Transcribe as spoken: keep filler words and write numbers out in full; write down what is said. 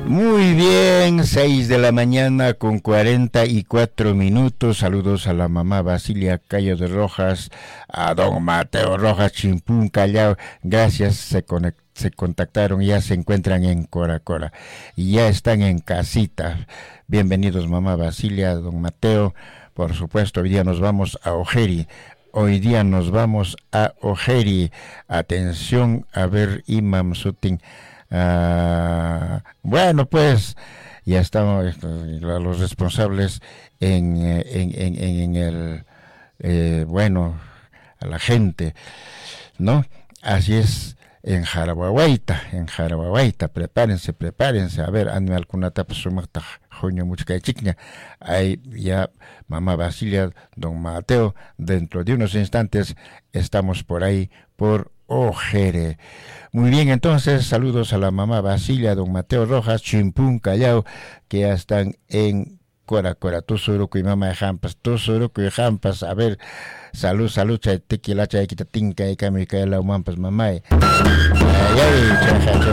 Muy bien, seis de la mañana con cuarenta y cuatro minutos. Saludos a la mamá Basilia Cayo de Rojas, a don Mateo Rojas Chimpún Callao. Gracias, se conectaron. Se contactaron, ya se encuentran en Cora Cora y ya están en casita. Bienvenidos mamá Basilia, don Mateo. Por supuesto, hoy día nos vamos a Ojeri. Hoy día nos vamos a Ojeri. Atención, a ver, Imam Sutin. Uh, bueno, pues ya estamos los responsables en, en, en, en el, eh, bueno, a la gente, ¿no? Así es. En Jarabahuaita, en Jarabahuaita, prepárense, prepárense, a ver, ande alguna tapa sumata, joño mucha chiquña, ahí ya mamá Basilia, don Mateo, dentro de unos instantes estamos por ahí, por Ojere. Muy bien, entonces, saludos a la mamá Basilia, don Mateo Rojas, Chimpún Callao, que ya están en Cora Cora, tu suruco y mamá de Jampas, tu suruco y Jampas, a ver, salud, salud, chay tequila, chay quita tinca y cami cae la umampas mamá. Ay, ay, chay, chay,